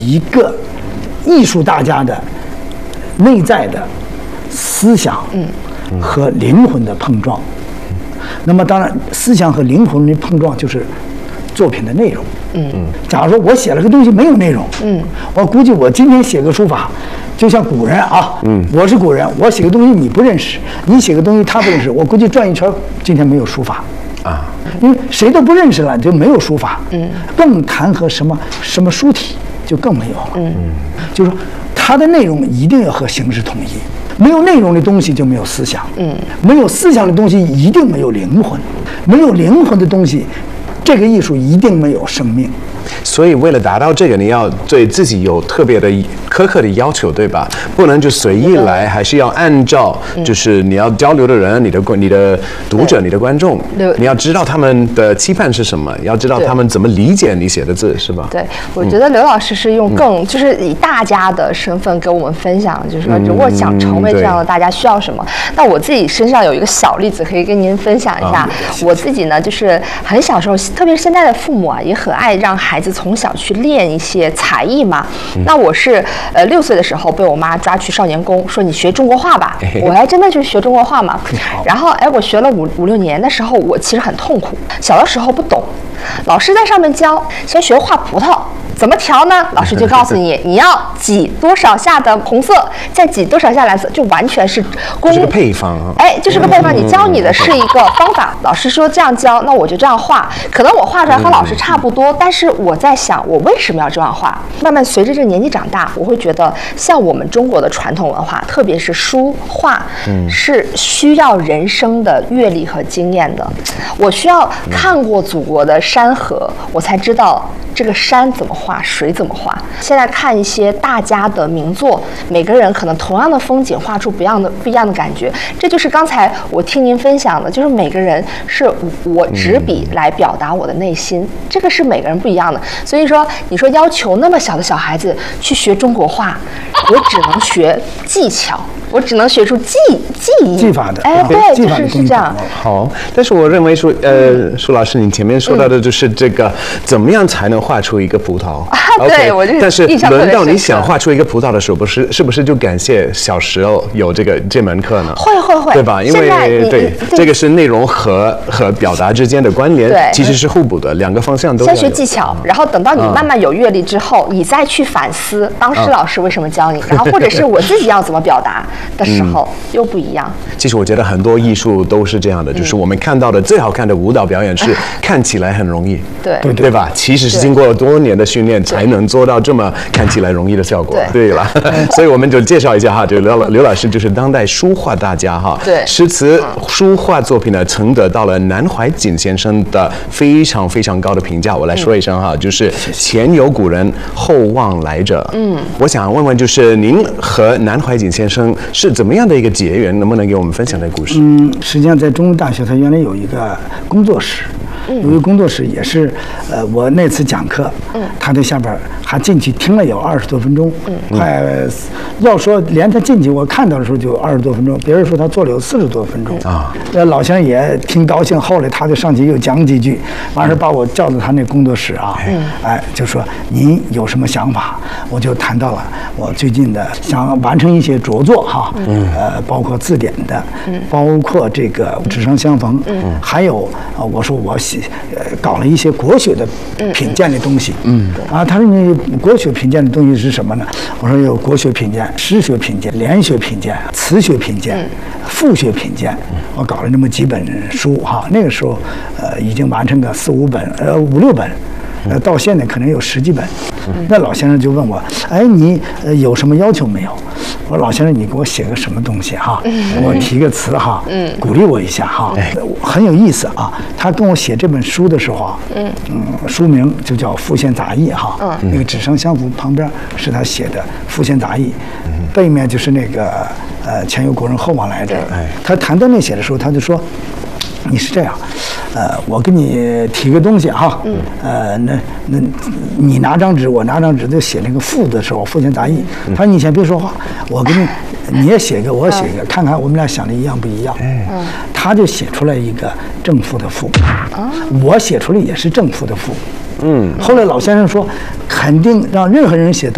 一个艺术大家的内在的思想和灵魂的碰撞。那么当然，思想和灵魂的碰撞就是作品的内容。假如说我写了个东西没有内容，我估计我今天写个书法，就像古人啊，我是古人，我写个东西你不认识，你写个东西他不认识，我估计转一圈今天没有书法啊，因为谁都不认识了，就没有书法，更谈和什么书体就更没有了，就是说它的内容一定要和形式统一，没有内容的东西就没有思想，没有思想的东西一定没有灵魂，没有灵魂的东西，这个艺术一定没有生命。 所以为了达到这个，你要对自己有特别的苛刻的要求，对吧？不能就随意来，还是要按照就是你要交流的人、你的读者、你的观众，你要知道他们的期盼是什么，要知道他们怎么理解你写的字，是吧？ 对，我觉得刘老师是用就是以大家的身份给我们分享，就是说如果想成为这样的大家需要什么。那我自己身上有一个小例子可以跟您分享一下。我自己呢，就是很小时候，特别是现在的父母啊，也很爱让孩子从小去练一些才艺嘛。那我是6岁的时候被我妈抓去少年宫，说你学中国画吧。我还真的去学中国画嘛。然后我学了5、6年的时候，我其实很痛苦。小的时候不懂，老师在上面教，先学画葡萄。怎么调呢？老师就告诉你，你要挤多少下的红色，再挤多少下蓝色，就完全是这是个配方啊。 就是个配方。你教你的是一个方法，老师说这样教，那我就这样画。可能我画出来和老师差不多，但是我在想，我为什么要这样画？慢慢随着这个年纪长大，我会觉得，像我们中国的传统文化，特别是书画，是需要人生的阅历和经验的。我需要看过祖国的山河，我才知道这个山怎么画，水怎么画。现在看一些大家的名作，每个人可能同样的风景画出不一样的感觉。这就是刚才我听您分享的，就是每个人是我执笔来表达我的内心，这个是每个人不一样的。所以说，你说要求那么小的小孩子去学中国画，我只能学技巧。我只能学出技法的， 对，就是这样。 好，但是我认为说，舒老师，你前面说到的就是这个，怎么样才能画出一个葡萄？ 对，我就但是轮到你想画出一个葡萄的时候，是不是就感谢小时候有这门课呢？ 会， 对吧？因为对这个是内容和表达之间的关联，其实是互补的，两个方向都要有。 先学技巧，然后等到你慢慢有阅历之后，你再去反思当时老师为什么教你，然后或者是我自己要怎么表达的时候又不一样。 其实我觉得很多艺术都是这样的，就是我们看到的最好看的舞蹈表演是看起来很容易，对吧？其实是经过多年的训练才能做到这么看起来容易的效果。对了，所以我们就介绍一下哈，这个刘老师就是当代书画大家哈，诗词书画作品呢曾得到了南怀瑾先生的非常非常高的评价。我来说一声哈，就是前有古人，后望来者。我想问问，就是您和南怀瑾先生是怎么样的一个结缘？能不能给我们分享这个故事？ 实际上在中国大学，它原来有一个工作室，有一个工作室也是，我那次讲课，他在下边还进去听了有20多分钟，快要说连他进去我看到的时候就20多分钟，别人说他做了有40多分钟啊。老先生也挺高兴，后来他就上去又讲几句，完事把我叫到他那工作室啊，就说您有什么想法？我就谈到了我最近的想完成一些着作哈，包括字典的，包括这个纸上相逢，还有我说我搞了一些国学的品鉴的东西，他说你国学品鉴的东西是什么呢？我说有国学品鉴、诗学品鉴、联学品鉴、词学品鉴、赋学品鉴，我搞了那么几本书哈。那个时候已经完成个4、5本，5、6本。到现在可能有10几本，那老先生就问我，你有什么要求没有？我说老先生，你给我写个什么东西哈？我提个词哈，鼓励我一下哈，很有意思啊。他跟我写这本书的时候啊，书名就叫《复现杂艺》哈，那个纸上相符旁边是他写的《复现杂艺》，背面就是那个前有古人后望来者。他谈到那写的时候，他就说。你是这样，我给你提个东西哈，那你拿张纸，我拿张纸，就写那个赋的时候，复现杂艺。他说你先别说话，我给你也写一个，我写一个，看看我们俩想的一样不一样。他就写出来一个正赋的赋，我写出来也是正赋的赋。后来老先生说，肯定让任何人写都。